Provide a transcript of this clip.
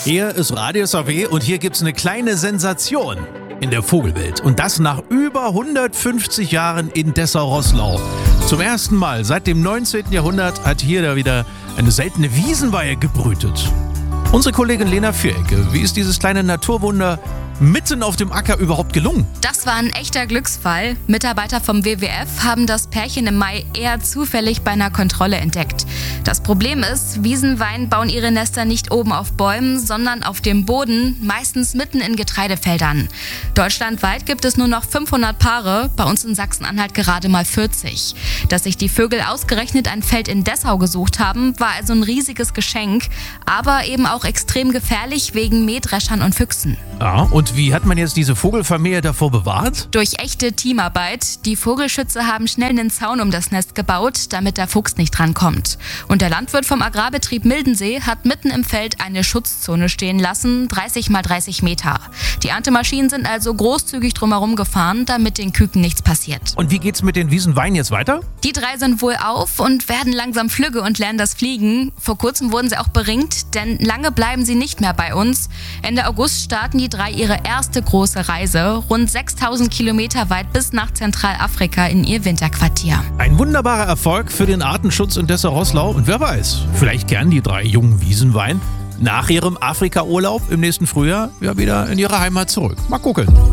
Hier ist Radio SAW und hier gibt's eine kleine Sensation in der Vogelwelt. Und das nach über 150 Jahren in Dessau-Roßlau. Zum ersten Mal seit dem 19. Jahrhundert hat hier da wieder eine seltene Wiesenweihe gebrütet. Unsere Kollegin Lena Vierecke, wie ist dieses kleine Naturwunder mitten auf dem Acker überhaupt gelungen? Das war ein echter Glücksfall. Mitarbeiter vom WWF haben das Pärchen im Mai eher zufällig bei einer Kontrolle entdeckt. Das Problem ist, Wiesenwein bauen ihre Nester nicht oben auf Bäumen, sondern auf dem Boden, meistens mitten in Getreidefeldern. Deutschlandweit gibt es nur noch 500 Paare, bei uns in Sachsen-Anhalt gerade mal 40. Dass sich die Vögel ausgerechnet ein Feld in Dessau gesucht haben, war also ein riesiges Geschenk, aber eben auch extrem gefährlich wegen Mähdreschern und Füchsen. Ja, und wie hat man jetzt diese Vogelfamilie davor bewahrt? Durch echte Teamarbeit. Die Vogelschützer haben schnell einen Zaun um das Nest gebaut, damit der Fuchs nicht drankommt. Und der Landwirt vom Agrarbetrieb Mildensee hat mitten im Feld eine Schutzzone stehen lassen, 30 mal 30 Meter. Die Erntemaschinen sind also großzügig drumherum gefahren, damit den Küken nichts passiert. Und wie geht's mit den Wiesenweinen jetzt weiter? Die drei sind wohl auf und werden langsam flügge und lernen das Fliegen. Vor kurzem wurden sie auch beringt, denn lange bleiben sie nicht mehr bei uns. Ende August starten die drei ihre erste große Reise, rund 6000 Kilometer weit bis nach Zentralafrika in ihr Winterquartier. Ein wunderbarer Erfolg für den Artenschutz in Dessau-Roßlau. Und wer weiß, vielleicht kehren die drei jungen Wiesenwein nach ihrem Afrika-Urlaub im nächsten Frühjahr ja wieder in ihre Heimat zurück. Mal gucken.